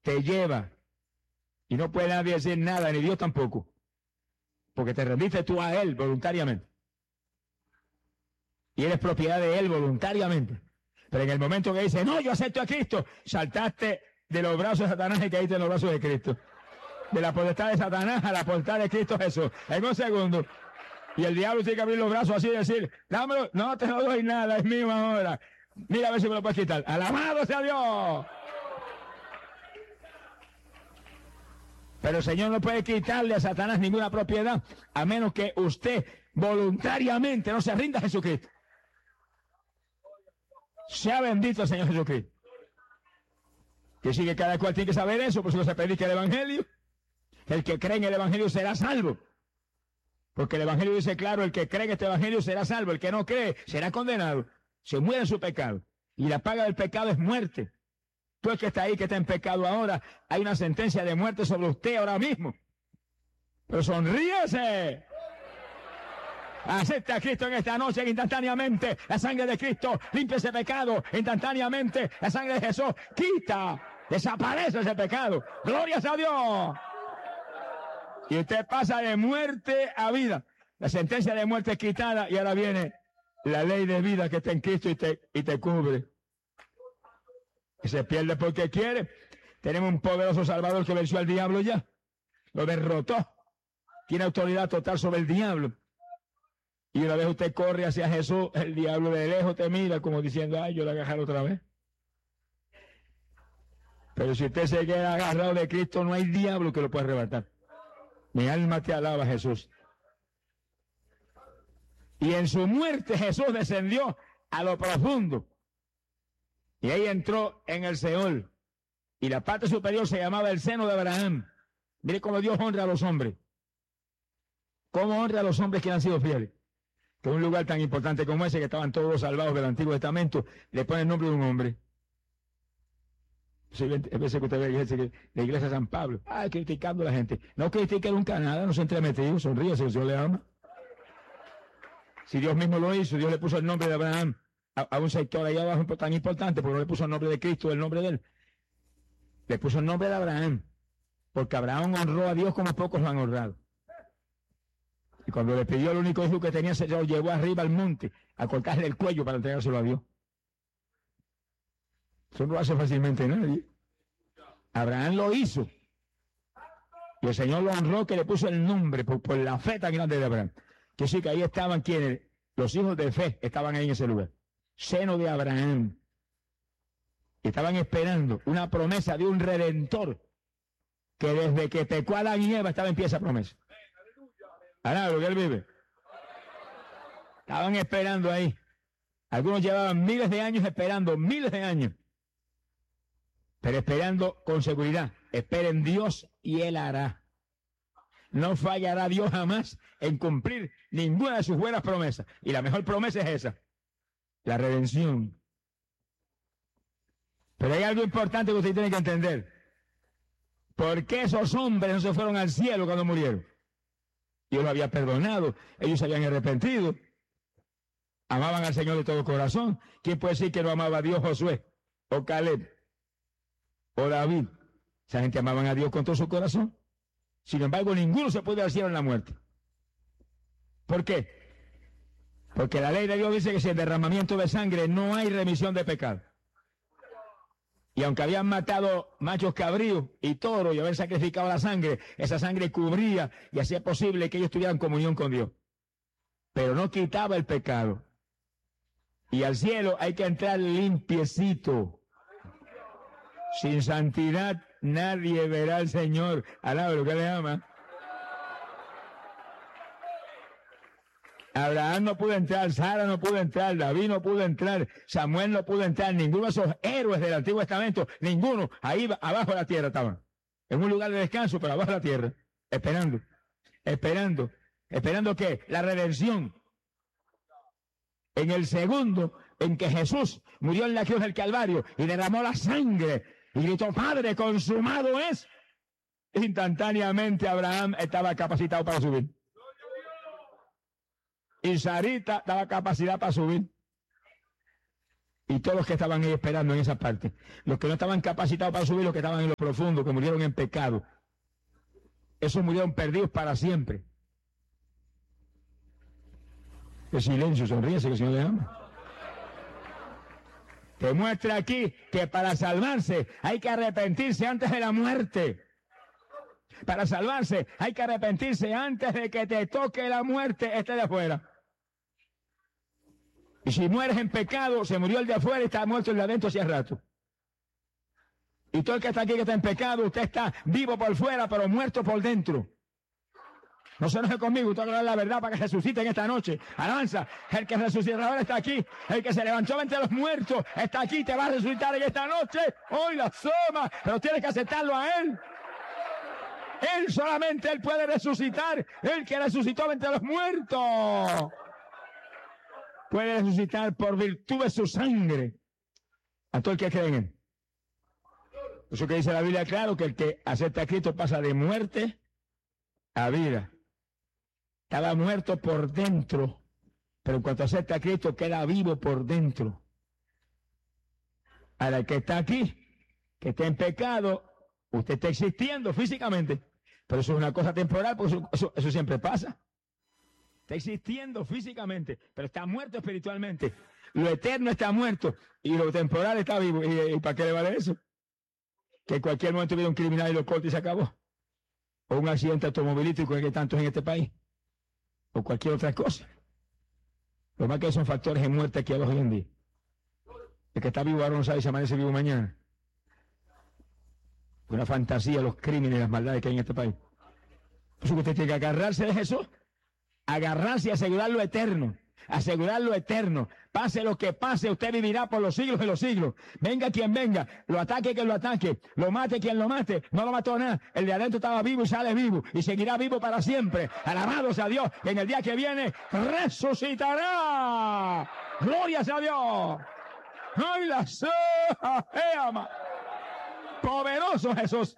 te lleva. Y no puede nadie decir nada, ni Dios tampoco. Porque te rendiste tú a Él voluntariamente. Y eres propiedad de Él voluntariamente. Pero en el momento que dice, no, yo acepto a Cristo, saltaste de los brazos de Satanás y caíste en los brazos de Cristo. De la potestad de Satanás a la potestad de Cristo Jesús. En un segundo. Y el diablo tiene que abrir los brazos así y decir, dámelo, no te lo doy nada, es mío ahora. Mira a ver si me lo puedes quitar. ¡Alabado sea Dios! Pero el Señor no puede quitarle a Satanás ninguna propiedad, a menos que usted voluntariamente no se rinda a Jesucristo. Sea bendito el Señor Jesucristo. Que sí que cada cual tiene que saber eso, por eso se predica el Evangelio. El que cree en el Evangelio será salvo. Porque el Evangelio dice claro, el que cree en este Evangelio será salvo, el que no cree será condenado. Se muere en su pecado. Y la paga del pecado es muerte. Tú el que está ahí, que está en pecado ahora, hay una sentencia de muerte sobre usted ahora mismo. Pero sonríese. Acepta a Cristo en esta noche instantáneamente. La sangre de Cristo limpia ese pecado instantáneamente. La sangre de Jesús quita, desaparece ese pecado. ¡Glorias a Dios! Y usted pasa de muerte a vida. La sentencia de muerte es quitada y ahora viene la ley de vida que está en Cristo y te cubre. Y se pierde porque quiere. Tenemos un poderoso Salvador que venció al diablo ya. Lo derrotó. Tiene autoridad total sobre el diablo. Y una vez usted corre hacia Jesús, el diablo de lejos te mira como diciendo, ay, yo la voy a agarrar otra vez. Pero si usted se queda agarrado de Cristo, no hay diablo que lo pueda arrebatar. Mi alma te alaba, Jesús. Y en su muerte Jesús descendió a lo profundo. Y ahí entró en el Seol. Y la parte superior se llamaba el seno de Abraham. Mire cómo Dios honra a los hombres. Cómo honra a los hombres que han sido fieles. Que un lugar tan importante como ese, que estaban todos los salvados del Antiguo Testamento, le pone el nombre de un hombre. Sí, a veces que usted ve la iglesia de San Pablo, criticando a la gente. No critique nunca nada, no se entremetido, sonríe si el Señor le ama. Si Dios mismo lo hizo, Dios le puso el nombre de Abraham a un sector ahí abajo tan importante, porque no le puso el nombre de Cristo, el nombre de él. Le puso el nombre de Abraham, porque Abraham honró a Dios como pocos lo han honrado. Y cuando le pidió el único hijo que tenía, se lo llevó arriba al monte a cortarle el cuello para entregárselo a Dios. Eso no lo hace fácilmente nadie. Abraham lo hizo. Y el Señor lo honró, que le puso el nombre por la fe tan grande de Abraham. Que sí, que ahí estaban quienes, los hijos de fe, estaban ahí en ese lugar. Seno de Abraham. Y estaban esperando una promesa de un redentor, que desde que pecó Adán y Eva estaba en pie esa promesa. Ahora, lo que él vive. Estaban esperando ahí. Algunos llevaban miles de años esperando, miles de años. Pero esperando con seguridad. Esperen Dios y Él hará. No fallará Dios jamás en cumplir ninguna de sus buenas promesas. Y la mejor promesa es esa. La redención. Pero hay algo importante que usted tiene que entender. ¿Por qué esos hombres no se fueron al cielo cuando murieron? Dios los había perdonado. Ellos se habían arrepentido. Amaban al Señor de todo corazón. ¿Quién puede decir que no amaba a Dios? Josué o Caleb o David. Esa gente amaban a Dios con todo su corazón. Sin embargo, ninguno se puede ir al cielo en la muerte. ¿Por qué? Porque la ley de Dios dice que sin derramamiento de sangre no hay remisión de pecado. Y aunque habían matado machos cabríos y toros y haber sacrificado la sangre, esa sangre cubría y hacía posible que ellos tuvieran comunión con Dios. Pero no quitaba el pecado. Y al cielo hay que entrar limpiecito. Sin santidad nadie verá al Señor. Alaba lo que le ama. Abraham no pudo entrar, Sara no pudo entrar, David no pudo entrar, Samuel no pudo entrar, ninguno de esos héroes del Antiguo Testamento, ninguno, ahí abajo de la tierra estaban, en un lugar de descanso, pero abajo de la tierra, esperando ¿qué? La redención. En el segundo en que Jesús murió en la cruz del Calvario y derramó la sangre y gritó, Padre, consumado es, instantáneamente Abraham estaba capacitado para subir. Y Sarita daba capacidad para subir. Y todos los que estaban ahí esperando en esa parte. Los que no estaban capacitados para subir, los que estaban en lo profundo, que murieron en pecado. Esos murieron perdidos para siempre. Qué silencio, sonríese que el Señor le ama. Te muestra aquí que para salvarse hay que arrepentirse antes de la muerte. Para salvarse hay que arrepentirse antes de que te toque la muerte, este de afuera. Y si mueres en pecado, se murió el de afuera y está muerto el de adentro hace rato. Y todo el que está aquí que está en pecado, usted está vivo por fuera, pero muerto por dentro. No se enoje conmigo, usted habla la verdad para que resuciten esta noche. Alabanza, el que resucitador está aquí. El que se levantó entre los muertos está aquí, te va a resucitar en esta noche. Hoy la soma, pero tienes que aceptarlo a Él. Él solamente, Él puede resucitar. El que resucitó entre los muertos puede resucitar por virtud de su sangre a todo el que cree en Él. Eso que dice la Biblia, claro, que el que acepta a Cristo pasa de muerte a vida. Estaba muerto por dentro, pero en cuanto acepta a Cristo queda vivo por dentro. Ahora, el que está aquí, que está en pecado, usted está existiendo físicamente, pero eso es una cosa temporal, porque eso siempre pasa. Está existiendo físicamente, pero está muerto espiritualmente. Lo eterno está muerto y lo temporal está vivo. ¿Y para qué le vale eso? Que en cualquier momento viene un criminal y lo corta y se acabó. O un accidente automovilístico, que hay tantos en este país. O cualquier otra cosa. Lo más que son factores de muerte aquí abajo hoy en día. El que está vivo ahora no sabe si amanece vivo mañana. Una fantasía, los crímenes y las maldades que hay en este país. Por eso que usted tiene que agarrarse de Jesús. Agarrarse y asegurar lo eterno. Asegurar lo eterno. Pase lo que pase, usted vivirá por los siglos de los siglos. Venga quien venga, lo ataque quien lo ataque, lo mate quien lo mate. No lo mató nada. El de adentro estaba vivo y sale vivo y seguirá vivo para siempre. Alabado sea Dios. En el día que viene resucitará. Gloria sea Dios. ¡Ay, la ama! Poderoso Jesús.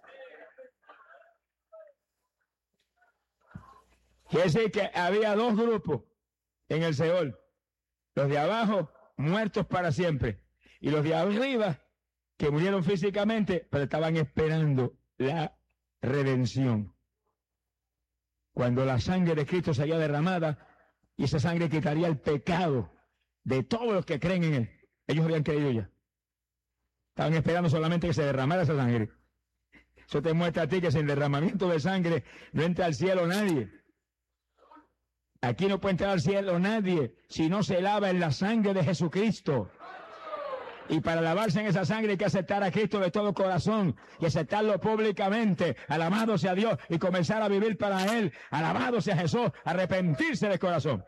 Quiere decir que había dos grupos en el Seol. Los de abajo, muertos para siempre. Y los de arriba, que murieron físicamente, pero estaban esperando la redención. Cuando la sangre de Cristo sería derramada, y esa sangre quitaría el pecado de todos los que creen en Él. Ellos habían creído ya. Estaban esperando solamente que se derramara esa sangre. Eso te muestra a ti que sin derramamiento de sangre no entra al cielo nadie. Aquí no puede entrar al cielo nadie si no se lava en la sangre de Jesucristo. Y para lavarse en esa sangre hay que aceptar a Cristo de todo corazón y aceptarlo públicamente. Alabado sea Dios y comenzar a vivir para Él. Alabado sea Jesús, arrepentirse de corazón.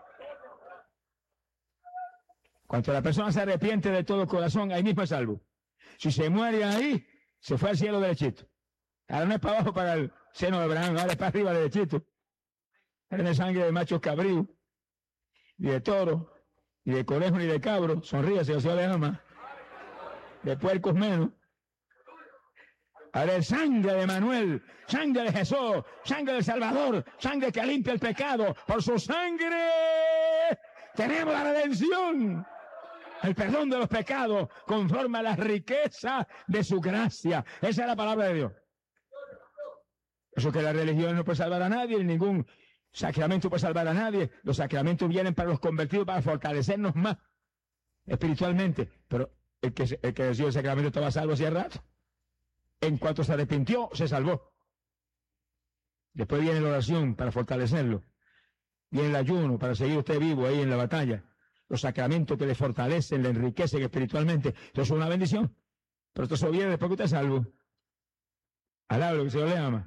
Cuando la persona se arrepiente de todo corazón, ahí mismo es salvo. Si se muere ahí, se fue al cielo derechito. Ahora no es para abajo para el seno de Abraham, ahora es para arriba derechito. No es sangre de machos cabríos, ni de toro, ni de conejo, ni de cabro. Sonríase, el Señor le ama. De puercos menos. Ahora es sangre de Manuel, sangre de Jesús, sangre del Salvador, sangre que limpia el pecado. Por su sangre tenemos la redención. El perdón de los pecados conforme a la riqueza de su gracia. Esa es la palabra de Dios. Eso que la religión no puede salvar a nadie, ningún sacramento puede salvar a nadie. Los sacramentos vienen para los convertidos, para fortalecernos más espiritualmente. Pero el que recibió el sacramento estaba salvo hacía rato. En cuanto se arrepintió, se salvó. Después viene la oración para fortalecerlo. Viene el ayuno para seguir usted vivo ahí en la batalla. Los sacramentos que le fortalecen, le enriquecen espiritualmente. Eso es una bendición. Pero esto se viene después que usted es salvo. Alaba lo que el Señor le ama.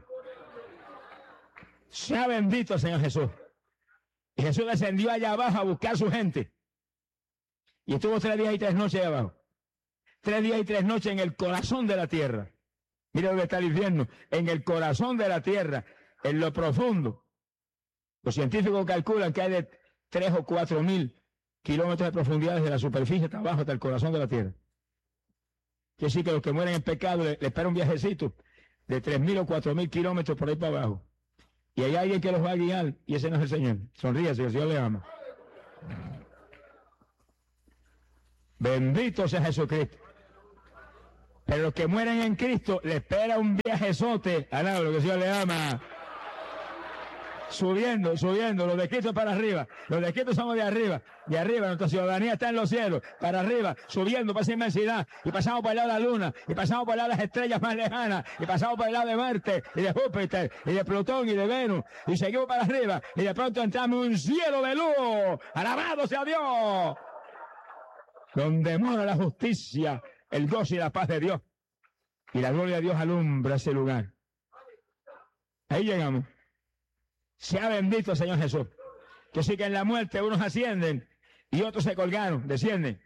Sea bendito el Señor Jesús. Y Jesús descendió allá abajo a buscar a su gente. Y estuvo 3 días y 3 noches allá abajo. 3 días y 3 noches en el corazón de la tierra. Mira dónde está el infierno. En el corazón de la tierra. En lo profundo. Los científicos calculan que hay de 3 o 4 mil kilómetros de profundidad desde la superficie hasta abajo, hasta el corazón de la tierra. Quiere decir que los que mueren en pecado le espera un viajecito de 3.000 o 4.000 kilómetros por ahí para abajo. Y hay alguien que los va a guiar, y ese no es el Señor. Sonríase, el Señor le ama. Bendito sea Jesucristo. Pero los que mueren en Cristo le espera un viajezote, alaba lo que el Señor le ama. Subiendo, los de Cristo para arriba, los de Cristo somos de arriba, nuestra ciudadanía está en los cielos, para arriba, subiendo para esa inmensidad, y pasamos por el lado de la luna, y pasamos por el lado de las estrellas más lejanas, y pasamos por el lado de Marte, y de Júpiter, y de Plutón, y de Venus, y seguimos para arriba, y de pronto entramos en un cielo de luz, alabado sea Dios, donde mora la justicia, el gozo y la paz de Dios, y la gloria de Dios alumbra ese lugar. Ahí llegamos. Sea bendito el Señor Jesús. Que sí que en la muerte unos ascienden y otros se colgaron, descienden.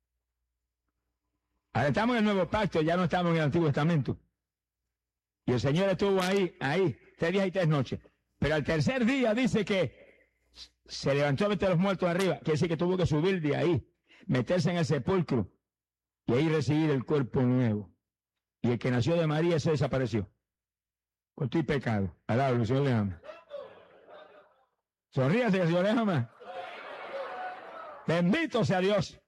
Ahora estamos en el nuevo pacto, ya no estamos en el Antiguo Testamento. Y el Señor estuvo ahí, 3 días y 3 noches. Pero al tercer día dice que se levantó de los muertos arriba. Quiere decir que tuvo que subir de ahí, meterse en el sepulcro y ahí recibir el cuerpo nuevo. Y el que nació de María se desapareció. Con tu pecado. Alaba, el Señor le ama. Sonríase, que el Señor le ama. Bendito sea Dios.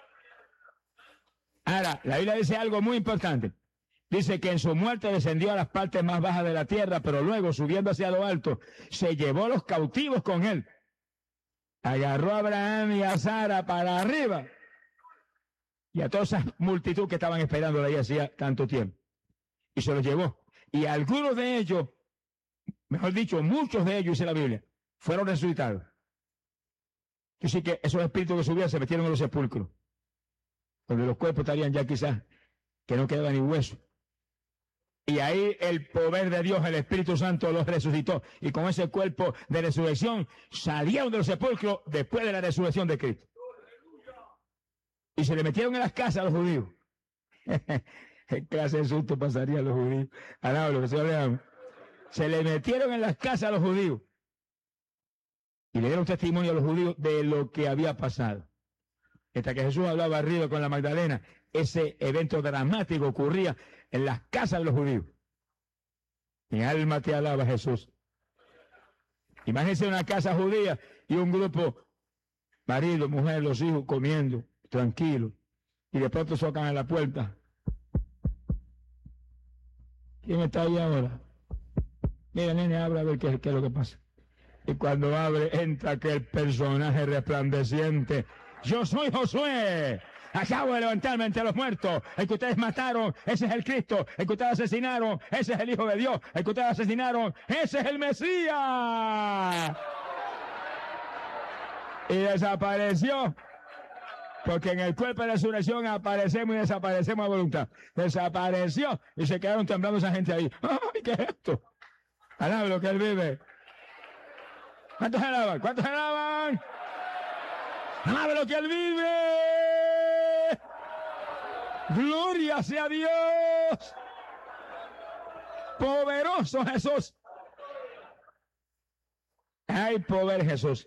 Ahora, la Biblia dice algo muy importante. Dice que en su muerte descendió a las partes más bajas de la tierra, pero luego, subiendo hacia lo alto, se llevó los cautivos con él. Agarró a Abraham y a Sara para arriba. Y a toda esa multitud que estaban esperando ahí hacía tanto tiempo. Y se los llevó. Y algunos de ellos, mejor dicho, muchos de ellos, dice la Biblia, fueron resucitados. Así que esos espíritus que subían se metieron en los sepulcros, donde los cuerpos estarían ya quizás, que no quedaba ni hueso. Y ahí el poder de Dios, el Espíritu Santo, los resucitó. Y con ese cuerpo de resurrección salieron de los sepulcros después de la resurrección de Cristo. Y se le metieron en las casas a los judíos. ¿Qué clase de susto pasaría a los judíos? Alaba lo que se le Se le metieron en las casas a los judíos. Y le dieron testimonio a los judíos de lo que había pasado. Hasta que Jesús hablaba arriba con la Magdalena, ese evento dramático ocurría en las casas de los judíos. Mi alma te alaba, Jesús. Imagínense una casa judía y un grupo, marido, mujer, los hijos, comiendo, tranquilos. Y de pronto tocan a la puerta. ¿Quién está ahí ahora? Mira, nene, abre a ver qué es lo que pasa. Y cuando abre, entra aquel personaje resplandeciente. Yo soy Josué. Acabo de levantarme entre los muertos. El que ustedes mataron, ese es el Cristo. El que ustedes asesinaron, ese es el Hijo de Dios. El que ustedes asesinaron, ese es el Mesías. Y desapareció. Porque en el cuerpo de resurrección aparecemos y desaparecemos a voluntad. Desapareció y se quedaron temblando esa gente ahí. ¡Ay, qué es esto! Alaba lo que él vive. ¿Cuántos alaban? ¿Cuántos alaban? ¡Alaba lo que él vive! ¡Gloria sea Dios! ¡Poderoso Jesús! ¡Hay poder Jesús!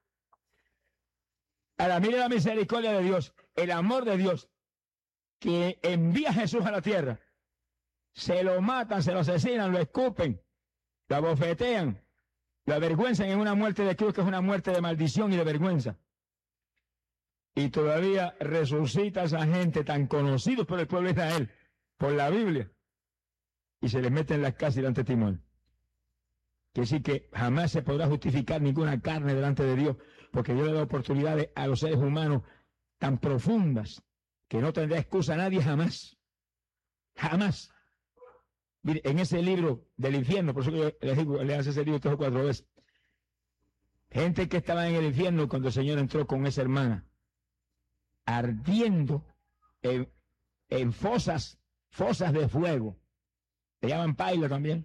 Ahora mire la misericordia de Dios, el amor de Dios, que envía a Jesús a la tierra. Se lo matan, se lo asesinan, lo escupen, lo abofetean, lo avergüenzan en una muerte de cruz que es una muerte de maldición y de vergüenza. Y todavía resucita a esa gente tan conocidos por el pueblo de Israel, por la Biblia, y se les mete en las casas y dan testimonio. Que sí que jamás se podrá justificar ninguna carne delante de Dios, porque Dios le da oportunidades a los seres humanos tan profundas que no tendrá excusa a nadie jamás. Jamás. Mire, en ese libro del infierno, por eso que yo les digo, le hace ese libro 3 o 4 veces. Gente que estaba en el infierno cuando el Señor entró con esa hermana, ardiendo en fosas de fuego. Se llaman paila también.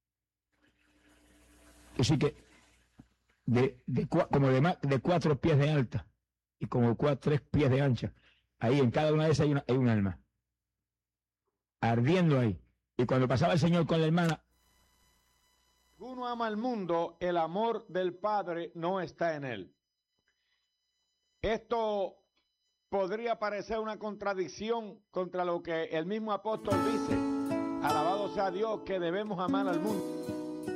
Así que como de 4 pies de alta y como 3 pies de ancha. Ahí en cada una de esas hay un alma. Ardiendo ahí. Y cuando pasaba el Señor con la hermana. Uno ama al mundo, el amor del Padre no está en él. Esto podría parecer una contradicción contra lo que el mismo apóstol dice. Alabado sea Dios que debemos amar al mundo.